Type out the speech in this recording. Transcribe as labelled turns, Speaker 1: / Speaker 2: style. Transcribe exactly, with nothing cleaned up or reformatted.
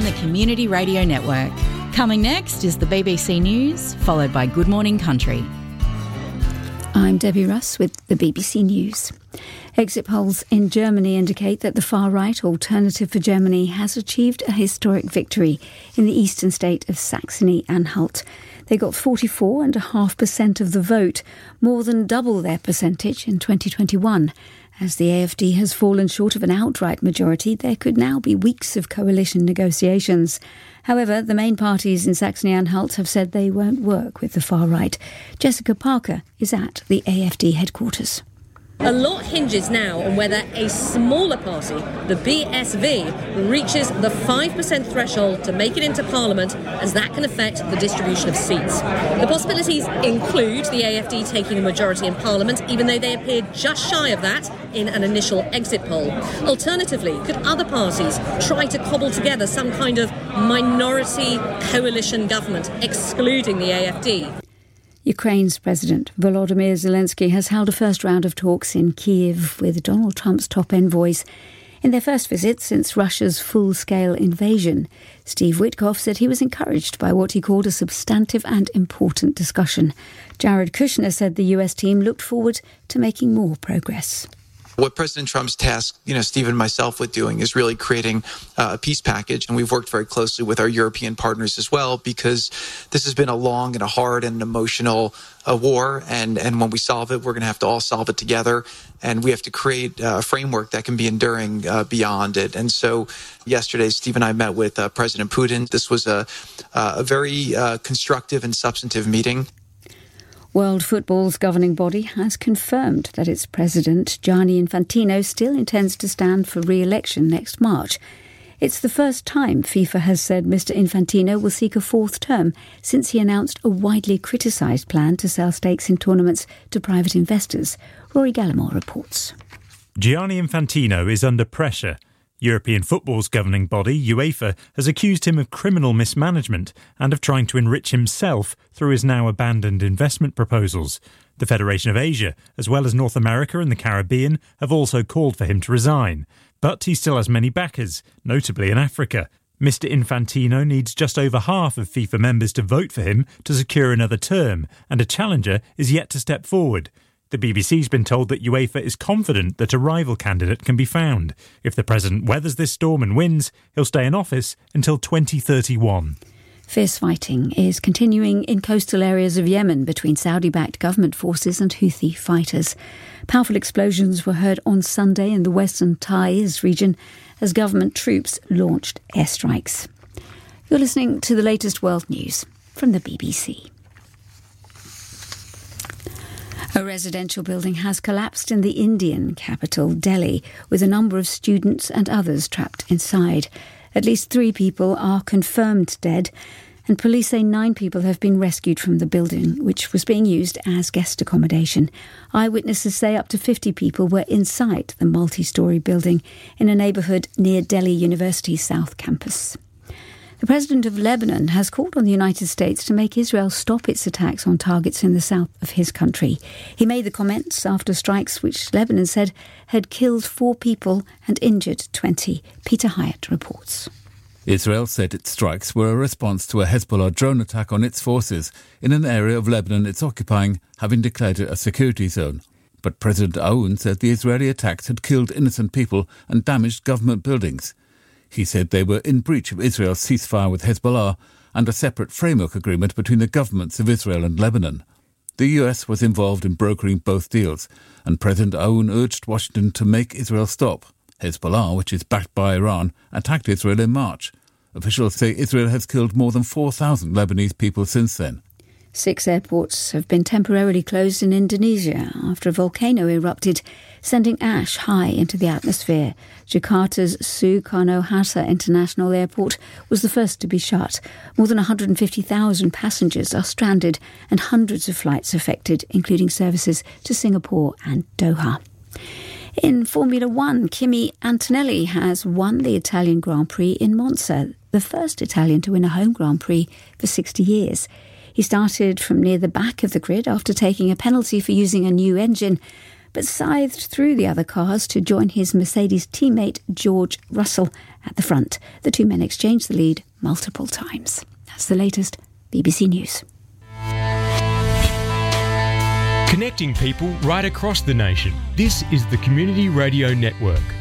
Speaker 1: the Community Radio Network. Coming next is the B B C News, followed by Good Morning Country.
Speaker 2: I'm Debbie Russ with the B B C News. Exit polls in Germany indicate that the far-right Alternative for Germany has achieved a historic victory in the eastern state of Saxony-Anhalt. They got forty-four point five percent of the vote, more than double their percentage in twenty twenty-one. As the A F D has fallen short of an outright majority, there could now be weeks of coalition negotiations. However, the main parties in Saxony-Anhalt have said they won't work with the far-right. Jessica Parker is at the A F D headquarters.
Speaker 3: A lot hinges now on whether a smaller party, the B S V, reaches the five percent threshold to make it into Parliament, as that can affect the distribution of seats. The possibilities include the A F D taking a majority in Parliament, even though they appeared just shy of that in an initial exit poll. Alternatively, could other parties try to cobble together some kind of minority coalition government, excluding the A F D?
Speaker 2: Ukraine's President Volodymyr Zelensky has held a first round of talks in Kyiv with Donald Trump's top envoys in their first visit since Russia's full-scale invasion. Steve Witkoff said he was encouraged by what he called a substantive and important discussion. Jared Kushner said the U S team looked forward to making more progress.
Speaker 4: What President Trump's tasked, you know, Steve and myself with doing is really creating uh, a peace package. And we've worked very closely with our European partners as well, because this has been a long and a hard and emotional uh, war. And, and when we solve it, we're going to have to all solve it together. And we have to create a framework that can be enduring uh, beyond it. And so yesterday, Steve and I met with uh, President Putin. This was a, uh, a very uh, constructive and substantive meeting.
Speaker 2: World Football's governing body has confirmed that its president, Gianni Infantino, still intends to stand for re-election next March. It's the first time FIFA has said Mister Infantino will seek a fourth term since he announced a widely criticised plan to sell stakes in tournaments to private investors. Rory Gallimore reports.
Speaker 5: Gianni Infantino is under pressure. European football's governing body, UEFA, has accused him of criminal mismanagement and of trying to enrich himself through his now abandoned investment proposals. The Federation of Asia, as well as North America and the Caribbean, have also called for him to resign. But he still has many backers, notably in Africa. Mister Infantino needs just over half of FIFA members to vote for him to secure another term, and a challenger is yet to step forward. The B B C's been told that UEFA is confident that a rival candidate can be found. If the president weathers this storm and wins, he'll stay in office until twenty thirty-one.
Speaker 2: Fierce fighting is continuing in coastal areas of Yemen between Saudi-backed government forces and Houthi fighters. Powerful explosions were heard on Sunday in the western Taiz region as government troops launched airstrikes. You're listening to the latest world news from the B B C. A residential building has collapsed in the Indian capital, Delhi, with a number of students and others trapped inside. At least three people are confirmed dead, and police say nine people have been rescued from the building, which was being used as guest accommodation. Eyewitnesses say up to fifty people were inside the multi-storey building in a neighbourhood near Delhi University's South Campus. The president of Lebanon has called on the United States to make Israel stop its attacks on targets in the south of his country. He made the comments after strikes which Lebanon said had killed four people and injured twenty. Peter Hyatt reports.
Speaker 6: Israel said its strikes were a response to a Hezbollah drone attack on its forces in an area of Lebanon it's occupying, having declared it a security zone. But President Aoun said the Israeli attacks had killed innocent people and damaged government buildings. He said they were in breach of Israel's ceasefire with Hezbollah and a separate framework agreement between the governments of Israel and Lebanon. The U S was involved in brokering both deals, and President Aoun urged Washington to make Israel stop. Hezbollah, which is backed by Iran, attacked Israel in March. Officials say Israel has killed more than four thousand Lebanese people since then.
Speaker 2: Six airports have been temporarily closed in Indonesia after a volcano erupted, sending ash high into the atmosphere. Jakarta's Soekarno-Hatta International Airport was the first to be shut. More than one hundred fifty thousand passengers are stranded and hundreds of flights affected, including services to Singapore and Doha. In Formula One, Kimi Antonelli has won the Italian Grand Prix in Monza, the first Italian to win a home Grand Prix for sixty years. He started from near the back of the grid after taking a penalty for using a new engine, but scythed through the other cars to join his Mercedes teammate George Russell at the front. The two men exchanged the lead multiple times. That's the latest B B C News.
Speaker 7: Connecting people right across the nation. This is the Community Radio Network.